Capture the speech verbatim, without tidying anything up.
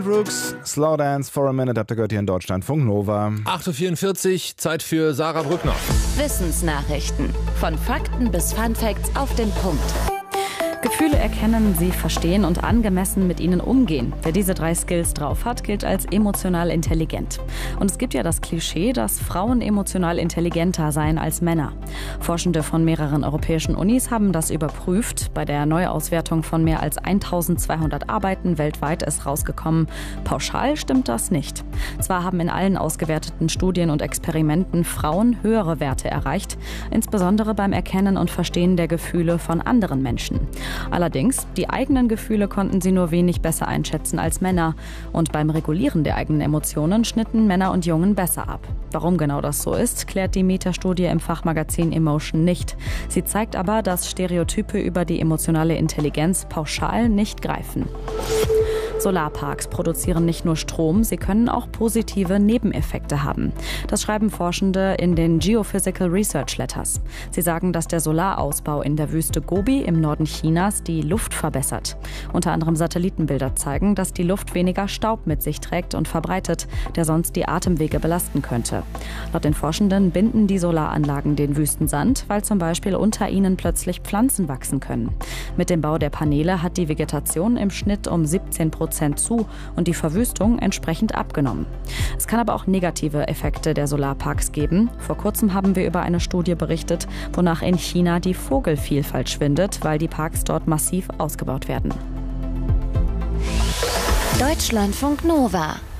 Brooks, Slow Dance for a Minute, habt ihr gehört hier in Deutschlandfunk Nova. acht Uhr vierundvierzig, Zeit für Sarah Brückner. Wissensnachrichten. Von Fakten bis Funfacts auf den Punkt. Gefühle erkennen, sie verstehen und angemessen mit ihnen umgehen. Wer diese drei Skills drauf hat, gilt als emotional intelligent. Und es gibt ja das Klischee, dass Frauen emotional intelligenter seien als Männer. Forschende von mehreren europäischen Unis haben das überprüft. Bei der Neuauswertung von mehr als eintausendzweihundert Arbeiten weltweit ist rausgekommen, pauschal stimmt das nicht. Zwar haben in allen ausgewerteten Studien und Experimenten Frauen höhere Werte erreicht, insbesondere beim Erkennen und Verstehen der Gefühle von anderen Menschen. Allerdings, die eigenen Gefühle konnten sie nur wenig besser einschätzen als Männer. Und beim Regulieren der eigenen Emotionen schnitten Männer und Jungen besser ab. Warum genau das so ist, klärt die Meta-Studie im Fachmagazin Emotion nicht. Sie zeigt aber, dass Stereotype über die emotionale Intelligenz pauschal nicht greifen. Solarparks produzieren nicht nur Strom, sie können auch positive Nebeneffekte haben. Das schreiben Forschende in den Geophysical Research Letters. Sie sagen, dass der Solarausbau in der Wüste Gobi im Norden Chinas die Luft verbessert. Unter anderem Satellitenbilder zeigen, dass die Luft weniger Staub mit sich trägt und verbreitet, der sonst die Atemwege belasten könnte. Laut den Forschenden binden die Solaranlagen den Wüstensand, weil zum Beispiel unter ihnen plötzlich Pflanzen wachsen können. Mit dem Bau der Paneele hat die Vegetation im Schnitt um siebzehn Prozent zu und die Verwüstung entsprechend abgenommen. Es kann aber auch negative Effekte der Solarparks geben. Vor kurzem haben wir über eine Studie berichtet, wonach in China die Vogelvielfalt schwindet, weil die Parks dort massiv ausgebaut werden. Deutschlandfunk Nova.